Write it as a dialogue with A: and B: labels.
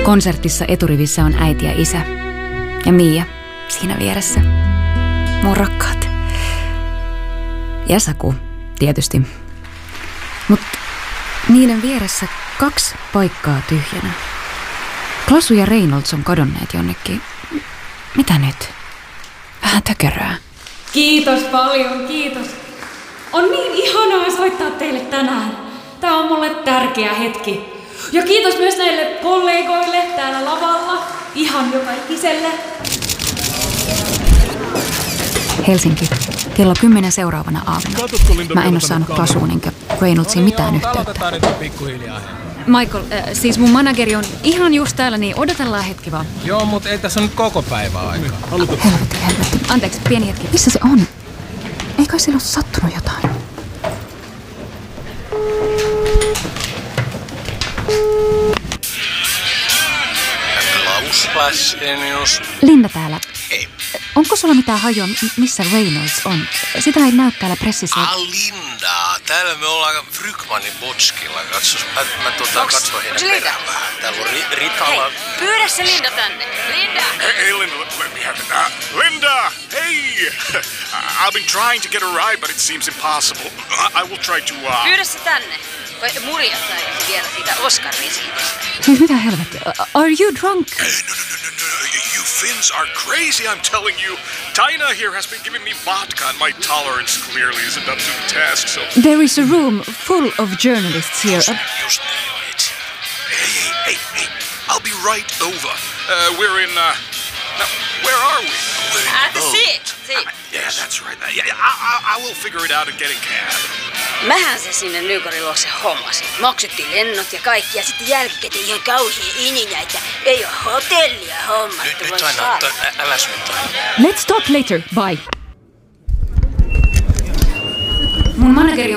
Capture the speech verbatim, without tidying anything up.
A: Konsertissa eturivissä on äiti ja isä. Ja Mia siinä vieressä. Mun rakkaat. Ja Saku, tietysti. Mutta niiden vieressä kaksi paikkaa tyhjänä. Klasu ja Reynolds on kadonneet jonnekin. Mitä nyt? Vähän tökerää.
B: Kiitos paljon, kiitos. On niin ihanaa soittaa teille tänään. Tää on mulle tärkeä hetki. Ja kiitos myös näille kollegoille täällä lavalla. Ihan joka ikiselle.
A: Helsinki. Kello kymmenen seuraavana aamuna. Mä en oo saanut Klasuun enkä Reynoldsiin mitään yhteyttä.
B: Michael, äh, siis mun manageri on ihan just täällä, niin odotellaan hetki vaan.
C: Joo, mutta ei tässä on nyt koko päivää aikaa.
A: Helvetti, helvetti.
B: Anteeksi, pieni hetki.
A: Missä se on? Ei kai sillä ole sattunut jotain?
D: Klaus Lassenius.
A: Linda täällä.
D: Hei.
A: Onko sulla mitään hajua, missä Reynolds on? Sitä ei näy täällä pressissä.
D: Ah, Linda. Täällä me ollaan Frykmanin botskilla. Katsos, mä, mä tota, katson heidän perään vähän. Täällä on ri, Ritalla.
E: Hei, pyydä se Linda tänne. Linda!
F: Hey, hey Linda, let me have it. Uh, Linda, hey! I've been trying to get a ride, but it seems impossible. I, I will try to... Uh...
E: Pyydä se tänne. Murjattaa vielä siitä Oscar-risiitistä.
A: Siis mitä helvettiä? Are you drunk?
F: Hey, no, no, no, no, no. You Finns are crazy, I'm telling you. Tina here has been giving me vodka, and my tolerance clearly isn't up to the task, so...
A: There is a room full of journalists here.
D: Just, just niin olit.
F: Hey, hey, hey, I'll be right over. Uh, we're in, uh... Now, where are we?
D: We're in
E: At the seat.
F: Uh, yeah, that's right. Yeah, yeah, I, I, I will figure it out and get a cab.
E: Mähän se sinne Nykorin luokse hommasi. Maksettiin lennot ja kaikki ja sitten jälkikäteen ihan kauhia ininäitä. Ei oo hotellia hommattu.
D: Nyt, nyt aina, älä soittaa.
A: Let's talk later. Bye.
B: Mun manageri